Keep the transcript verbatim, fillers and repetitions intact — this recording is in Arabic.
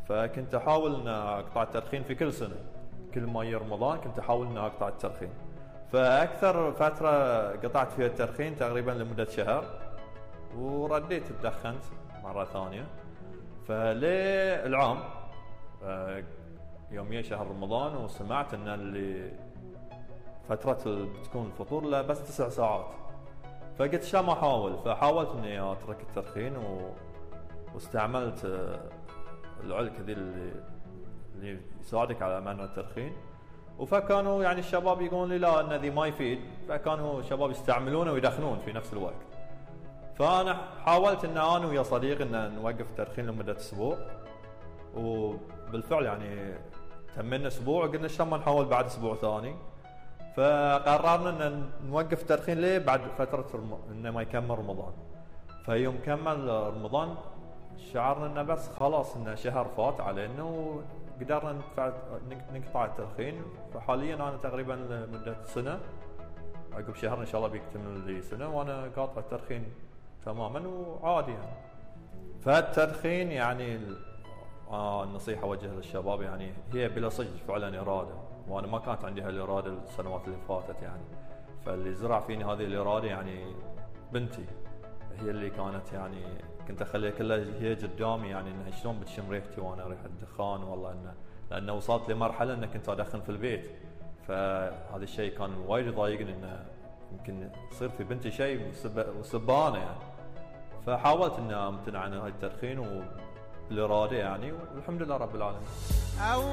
فكنت احاول ان اقطع التدخين في كل سنه، كل ما يجي رمضان كنت احاول ان اقطع التدخين. فاكثر فتره قطعت فيها التدخين تقريبا لمده شهر، ورديت تدخنت مره ثانيه. فليه العام يوميا شهر رمضان وسمعت ان اللي فتره بتكون الفطور له بس تسع ساعات، فقلت شام احاول. فحاولت اني اترك التدخين و... واستعملت العلك ذي اللي اللي يساعدك على منع التدخين. فكانوا يعني الشباب يقولون لي لا ان ذي ما يفيد، فكانوا الشباب يستعملونه ويدخنون في نفس الوقت. فانا حاولت ان انا ويا صديق ان نوقف التدخين لمده اسبوع، وبالفعل يعني تمنا اسبوع وقلنا شلون ما نحاول بعد اسبوع ثاني. فقررنا ان نوقف التدخين ليه بعد فتره رم... انه ما يكمل رمضان. فيوم كمل رمضان شعرنا انه بس خلاص انه شهر فات علينا وقدرنا ندفع نقطع التدخين. فحاليا انا تقريبا لمده سنه، عقب شهر ان شاء الله بيكتمل لي سنه وانا قاطع التدخين تماما وعادي يعني. فالتدخين يعني آه النصيحه اوجهها للشباب يعني هي بلا صدق فعلا اراده، وانا ما كانت عندي هالاراده السنوات اللي فاتت يعني. فاللي زرع فيني هذه الاراده يعني بنتي، هي اللي كانت يعني كنت اخليها كلها هي قدامي يعني انها شلون بتشم ريحتي وانا ريحه الدخان. والله انه لانه وصلت لمرحله اني كنت ادخن في البيت، فهذا الشيء كان وايد يضايقني انه يمكن يصير في بنتي شيء وسبانه يعني. فحاولت اني امتنع عن هاي التدخين وبالاراده يعني، والحمد لله رب العالمين.